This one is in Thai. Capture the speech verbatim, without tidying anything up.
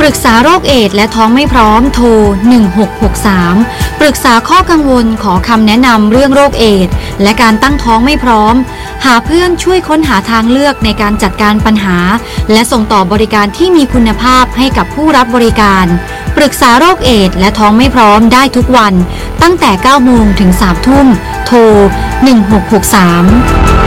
รึกษาโรคเอดส์และท้องไม่พร้อมโทรหนึ่งหกหกสามปรึกษาข้อกังวลขอคำแนะนำเรื่องโรคเอดส์และการตั้งท้องไม่พร้อมหาเพื่อนช่วยค้นหาทางเลือกในการจัดการปัญหาและส่งต่อบริการที่มีคุณภาพให้กับผู้รับบริการปรึกษาโรคเอดส์และท้องไม่พร้อมได้ทุกวันตั้งแต่เก้าโมงถึงสามทุ่มโทรหนึ่งหกหกสาม